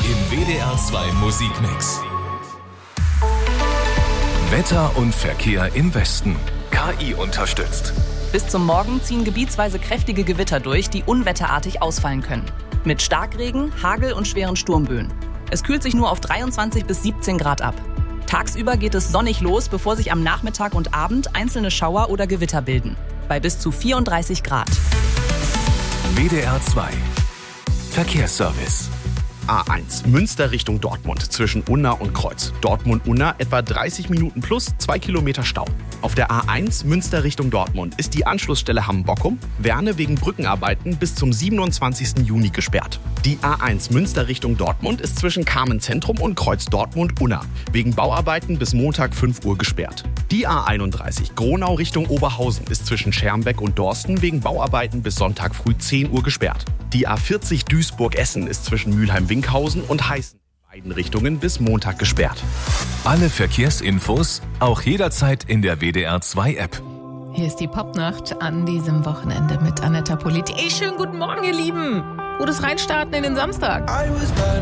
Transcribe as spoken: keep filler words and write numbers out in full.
im W D R zwei Musikmix. Wetter und Verkehr im Westen. K I unterstützt. Bis zum Morgen ziehen gebietsweise kräftige Gewitter durch, die unwetterartig ausfallen können. Mit Starkregen, Hagel und schweren Sturmböen. Es kühlt sich nur auf dreiundzwanzig bis siebzehn Grad ab. Tagsüber geht es sonnig los, bevor sich am Nachmittag und Abend einzelne Schauer oder Gewitter bilden. Bei bis zu vierunddreißig Grad. W D R zwei Verkehrsservice. A eins, Münster Richtung Dortmund zwischen Unna und Kreuz. Dortmund-Unna etwa dreißig Minuten plus zwei Kilometer Stau. Auf der A eins Münster Richtung Dortmund ist die Anschlussstelle Hamm-Bockum, Werne wegen Brückenarbeiten bis zum siebenundzwanzigsten Juni gesperrt. Die A eins Münster Richtung Dortmund ist zwischen Kamen-Zentrum und Kreuz Dortmund-Unna wegen Bauarbeiten bis Montag fünf Uhr gesperrt. Die A einunddreißig Gronau Richtung Oberhausen ist zwischen Schermbeck und Dorsten wegen Bauarbeiten bis Sonntag früh zehn Uhr gesperrt. Die A vierzig Duisburg-Essen ist zwischen Mülheim-Winkhausen und Heißen in beiden Richtungen bis Montag gesperrt. Alle Verkehrsinfos auch jederzeit in der W D R zwei App. Hier ist die Popnacht an diesem Wochenende mit Anetta Politi. Ey, schönen guten Morgen, ihr Lieben. Gutes Reinstarten in den Samstag.